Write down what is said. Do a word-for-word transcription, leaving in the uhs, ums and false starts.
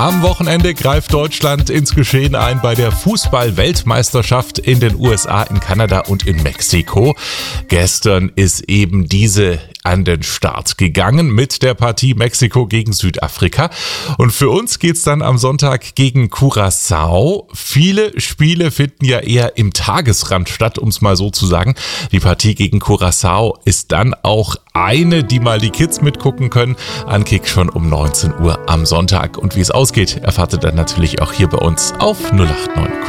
Am Wochenende greift Deutschland ins Geschehen ein bei der Fußball-Weltmeisterschaft in den U S A, in Kanada und in Mexiko. Gestern ist eben diese an den Start gegangen mit der Partie Mexiko gegen Südafrika. Und für uns geht's dann am Sonntag gegen Curaçao. Viele Spiele finden ja eher im Tagesrand statt, um es mal so zu sagen. Die Partie gegen Curaçao ist dann auch eine, die mal die Kids mitgucken können. Ankick schon um neunzehn Uhr am Sonntag. Und wie es ausgeht, erfahrt ihr dann natürlich auch hier bei uns auf null acht neun.